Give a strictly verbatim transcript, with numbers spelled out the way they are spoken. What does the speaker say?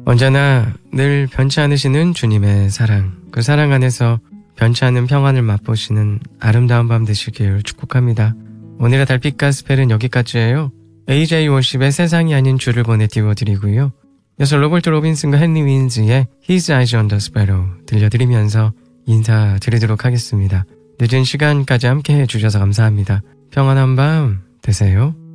언제나 늘 변치 않으시는 주님의 사랑, 그 사랑 안에서 변치 않는 평안을 맛보시는 아름다운 밤 되시길 축복합니다. 오늘의 달빛 가스펠은 여기까지예요. 에이제이 워십의 세상이 아닌 주를 보내 띄워드리고요. 이어서 로버트 로빈슨과 헨리 윈즈의 His Eyes on the Sparrow 들려드리면서 인사드리도록 하겠습니다. 늦은 시간까지 함께 해주셔서 감사합니다. 평안한 밤 되세요.